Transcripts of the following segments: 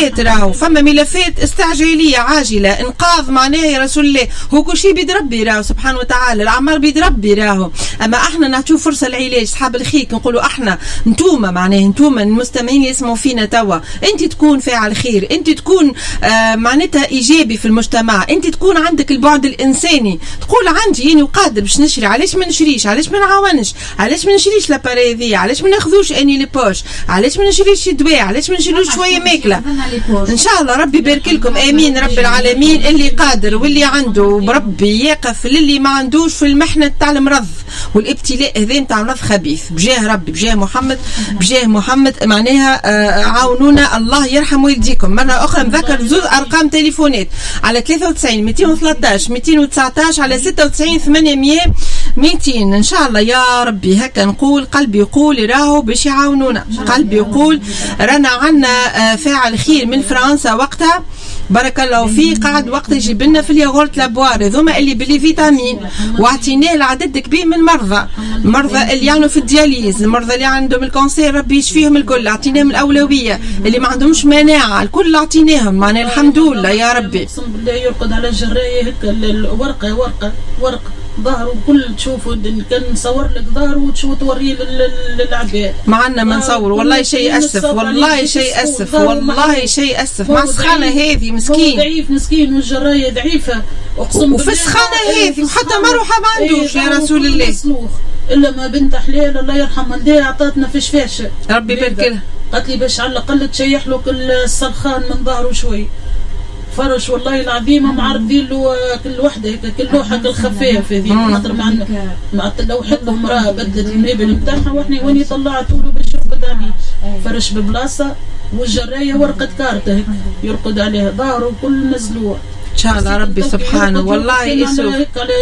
ملفات، راهو فما ملفات استعجاليه عاجله انقاذ معناها يا رسول الله. هو كل شيء بيد ربي راهو سبحانه وتعالى، الاعمال بيد ربي راهو. اما احنا نعطيو فرصه العلاج اصحاب الخير، نقولوا احنا نتوما معناها نتوما المستمعين يسمعوا فينا توا، انت تكون فاعل خير، انت تكون معناتها ايجابي في المجتمع، انت تكون عندك البعد الانساني، تقول عندي يعني وقادر باش نشري، علاش ما نشريش؟ علاش ما نعاونش؟ علاش ما نشريش لاباري ذي؟ علاش ما ناخذوش اني لي بوش؟ علاش ما نشريش دواء؟ علاش ما نشريوش شويه ماكله؟ ان شاء الله ربي يبارك لكم، امين رب العالمين. اللي قادر واللي عنده بربي يقف للي ما عندوش في المحنه تاع المرض والابتلاء هذا نتاع مرض خبيث، بجاه ربي بجاه محمد بجاه محمد معناها عاونونا الله يرحم والديكم. مره اخرى نذكر زوج ارقام تليفونات على 93 213 219 على 96 800 200 ان شاء الله يا ربي. هكا نقول قلبي يقول راهو باش يعاونونا، قلبي يقول رانا عندنا فاعل خير من فرنسا وقتها بارك الله فيه قاعد وقت يجيب لنا في الياغورت لابوار هذوما اللي بلي فيتامين، واعطيناه لعدد كبير من المرضى اللي يعانوا في الدياليز، المرضى اللي عندهم الكانسير ربي يشفيهم الكل، اعطيناهم الاولويه، اللي ما عندهمش مناعه الكل اعطيناهم معناها الحمد لله يا ربي. اقسم بالله يرقد على جرايه هكا ورقه ظهره كل تشوفوا كان نصور لك ظهره وتشوف توريه للعباد. معنا ما نصور والله شيء اسف، والله شيء اسف، والله شيء اسف مع السخانه هذه مسكين، هو ضعيف مسكين والجرايه ضعيفه اقسم بالله. وفي السخانه هذه وحتى مروحه ما عندوش يا رسول الله الا ما بنت حلال الله يرحم والديها عطاتنا فشفاشه ربي يبارك لها، قالت لي باش على الاقل تشيح له كل السلخان من ظهره شوي فرش والله العظيم معرضين له كل وحده كل لوحه كل خفاف هذه خاطر مع لوحه له امراه بدلت الميبل نتاعها واحنا وين طلعت له باش يرقد عليه فرش ببلاصه والجرايه ورقه كارته هيك يرقد عليها ظهره كل مزلوع ان شاء الله ربي سبحانه. والله يسوع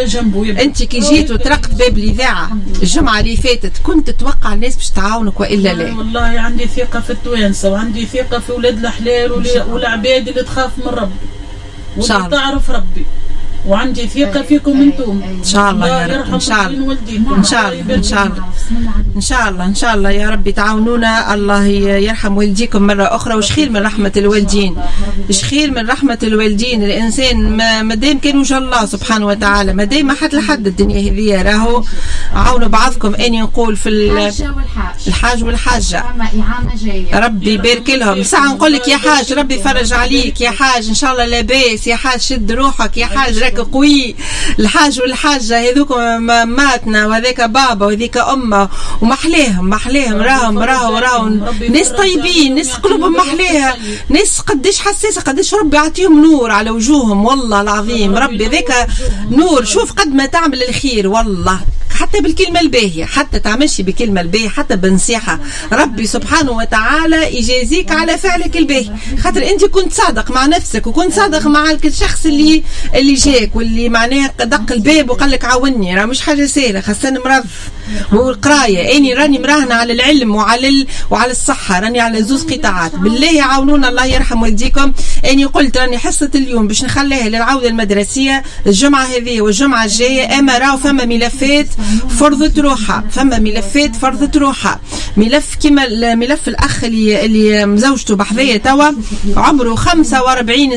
انت كي جيت وطرقت باب الاذاعه الجمعه اللي فاتت كنت تتوقع الناس باش تعاونك والا لا؟ والله عندي ثقه في التوانسه وعندي ثقه في ولاد الحلال والعباد اللي تخاف من ربي واللي تعرف ربي، وعندي ثقة فيكم انتم ان شاء الله يا رب، ان شاء الله ان شاء الله ان شاء الله ان شاء الله ان شاء الله يا ربي تعاونونا الله يرحم والديكم مرة أخرى. وش خير من رحمة الوالدين، ايش خير من رحمة الوالدين. الإنسان ما دام كان وجه الله سبحانه وتعالى، ما دام حد لحد الدنيا هذيا راهو عاونوا بعضكم. اني نقول في الحاج والحاجة ربي يبارك لهم. ساعة نقول لك يا حاج ربي يفرج عليك، يا حاج ان شاء الله لاباس، يا حاج شد روحك، يا حاج راك قوي. الحاج والحاجة هذوك ماتنا وهذاك بابا وهذيك أمه ومحليهم راهو ناس طيبين، ناس قلوبهم محليها، ناس قديش حساسة، قديش ربي يعطيهم نور على وجوههم والله العظيم. ربي ذاك نور، شوف قد ما تعمل الخير والله حتى بالكلمة الباهية، حتى تعملش بكلمة الباهية، حتى بنصيحة ربي سبحانه وتعالى يجازيك على فعلك الباهي، خاطر انت كنت صادق مع نفسك وكنت صادق مع الشخص اللي جاك واللي معناه دق الباب وقال لك عاوني. راه مش حاجة سهلة خاصة مرض والقراية. اني راني مراهنة على العلم وعلى الصحة، راني على زوز قطاعات. بالله عاونونا الله يرحم والديكم. اني قلت راني حصة اليوم باش نخليها للعودة المدرسية الجمعة هذه والجمعة الجاية. اما راهو فما ملفات فرضت روحها، فما ملفات فرضت روحها. ملف كما الملف الاخ اللي مزوجته بحذايا توا عمره 45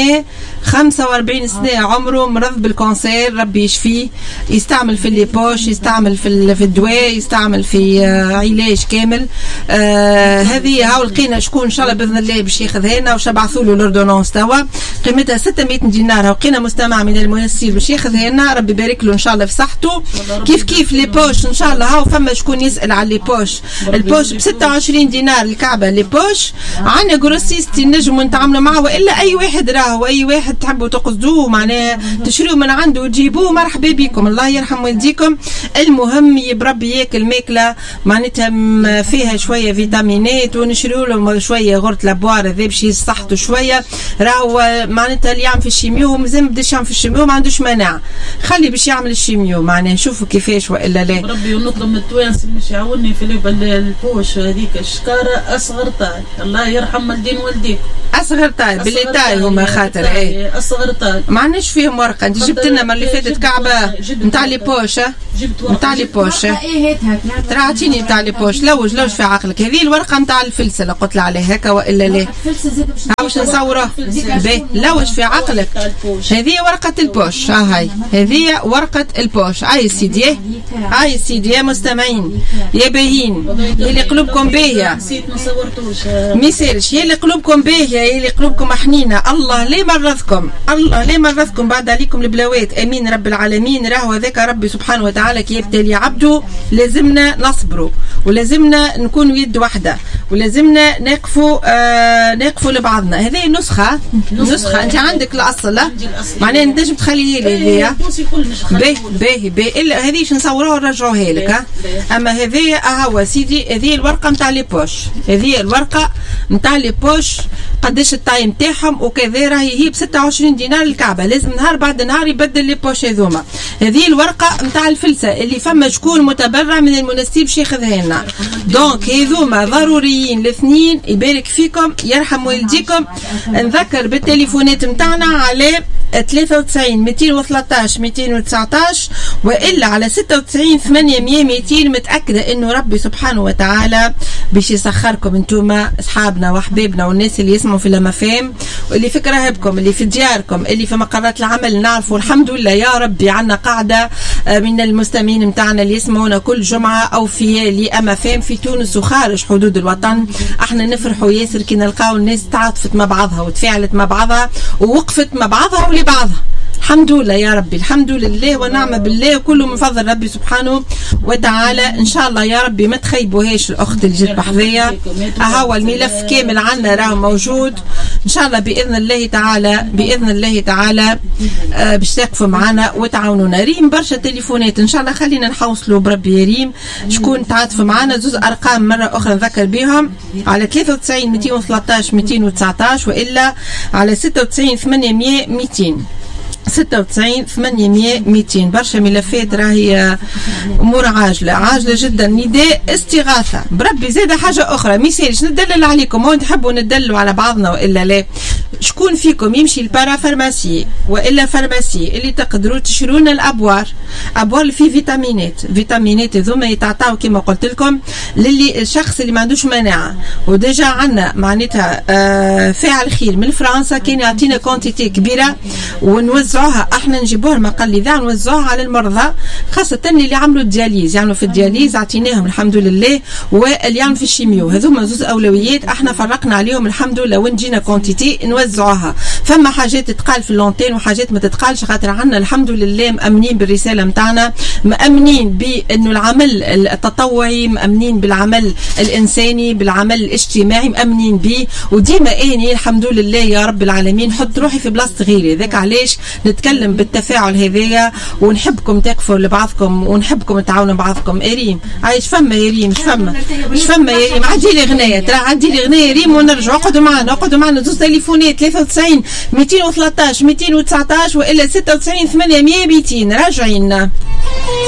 سنة عمره، مرض بالكانسير ربي يشفيه، يستعمل في اللي بوش، يستعمل في الدواء، يستعمل في علاج كامل. هذه هاو لقينا شكون ان شاء الله باذن الله باش ياخذها لنا وش بعثوا له الاردونونس توا قيمتها 600 دينار. وقينا مستمع من الميسير باش ياخذها لنا ربي يبارك له ان شاء الله في صحته. كيف لي بوش ان شاء الله هاو فما شكون يسال على لي بوش. البوش ب 26 دينار الكعبه لي بوش. عندنا جروسيست نجموا نتعاملوا معه، والا اي واحد راهو اي واحد تحبوا تقصدوه معناه تشريوه من عنده وتجيبوه مرحبا بكم الله يرحم والديكم. المهم بربي ياكل ماكله معناتها فيها شويه فيتامينات، ونشريوا له شويه غرت لابوار هذا باش يصحته شويه. راهو معناتها اللي يعمل في الشيميو مازال ما بداش يعمل في الشيميو، ما عندوش مناعه، خلي باش يعمل الشيميو معناه نشوفوا كيفاش والا لا. ربي ونطلب من التوانسه باش يعاوني في البوش هذيك الشكاره اصغر طال الله يرحم والدين والديك. اصغر طاي باللي طاي هما خاطر ايه اصغر طاي ما عندناش فيهم ورقه. انت جبت لنا المره اللي فاتت كعبه نتاع لي بوش، نتاع لي بوش ترى عطيني نتاع لي بوش. لوج في عقلك هذه الورقه نتاع الفلسه قلت له عليها هكا والا لا باش نصوره باهي. لوج في عقلك هذه ورقه البوش. هاي هذه ورقه البوش. اي سيدي اي سيدي يا مستمعين يا باهين اللي قلوبكم باهيه نسيت ما صورتوش ميسالش يا اللي قلوبكم باهيه يا اللي قلوبكم حنينه. الله ليه مرضكم، الله ليه مرضكم بعد عليكم البلاوات. امين رب العالمين. راهو هذاك ربي سبحانه وتعالى كي يبتلي عبده لازمنا نصبروا ولازمنا نكونوا يد واحده ولازمنا نقفوا لبعضنا. هذه نسخه انت عندك الاصل معناها نجم تخليه لي هي باهي الا هذه باش نصوروها ونرجعوها لك. اما هذه هو سيدي هذه الورقه نتاع لي بوش. هذه الورقه نتاع لي بوش قداش التايم تاعهم وكذا. راهي هي ب 26 دينار الكعبه. لازم نهار بعد نهار يبدل لي بوش هذوما. هذه الورقه نتاع الفلسه اللي فما شكون متبرع من المنسيب باش ياخذها لنا. دونك هذوما ضروريين الاثنين. يبارك فيكم يرحم والديكم. نذكر بالتليفونات نتاعنا على 93 213 219 والا على 96 800 200. متاكده انه ربي سبحانه وتعالى باش يسخركم انتوما اصحابنا واحبابنا والناس اللي يسمعوا في لمفام واللي في كراهبكم اللي في دياركم اللي في مقرات العمل. نعرفوا الحمد لله يا ربي عندنا قاعده من المستمعين نتاعنا اللي يسمعونا كل جمعه اوفياء لأمفام في تونس وخارج حدود الوطن. احنا نفرحوا ياسر كي نلقاو الناس تعاطفت مع بعضها وتفاعلت مع بعضها ووقفت مع بعضها ولبعضها. الحمد لله يا ربي الحمد لله ونعم بالله وكله من فضل ربي سبحانه وتعالى. ان شاء الله يا ربي ما تخيبوهاش الاخت اللي جت بحذايا. هو الملف كامل عندنا راه موجود ان شاء الله باذن الله تعالى باش تقفوا معنا وتعاونونا. ريم برشا تليفونات ان شاء الله خلينا نحوصلوا بربي يا ريم شكون تعاطف معنا. زوز ارقام مره اخرى نذكر بهم على 93 213 219 والا على 96 800 200 96 800 200. برشا ملفات راهي امور عاجله جدا. نداء استغاثه بربي. زاد حاجه اخرى ميسالش ندلل عليكم وانت تحبوا ندلوا على بعضنا والا لا. شكون فيكم يمشي البارا فارماسي والا فارماسي اللي تقدروا تشروا لنا الابوار اللي فيه فيتامينات هذوما يتعطاو كما قلت لكم للي الشخص اللي ما عندوش مناعه. وديجا عندنا معناتها فاعل خير من فرنسا كان يعطينا كونتيتي كبيره ونوزعوها. احنا نجيبوها المقال الاذاعه نوزعوها على المرضى خاصه اللي عملوا الدياليز يعني في الدياليز عطيناهم الحمد لله واللي يعملوا في الشيميو. هذوما زوز اولويات احنا فرقنا عليهم الحمد لله وين جينا كونتيتي نوزعوها. فما حاجات تتقال في اللونتين وحاجات ما تتقالش خاطر عنا الحمد لله مأمنين بالرساله نتاعنا مأمنين بانه العمل التطوعي مأمنين بالعمل الانساني بالعمل الاجتماعي مأمنين به. وديما اني الحمد لله يا رب العالمين حط روحي في بلاصه غيري. ذاك علاش نتكلم بالتفاعل هذايا ونحبكم تكفوا لبعضكم ونحبكم تعاونوا بعضكم. ريم عايش فما يا ريم مش فما يا ريم. عدي لي غنايه ترى عدي لي غنايه ريم ونرجعوا. اقعدوا معنا زوج تليفونات 93 213 219 والا 96 800 200 راجعين.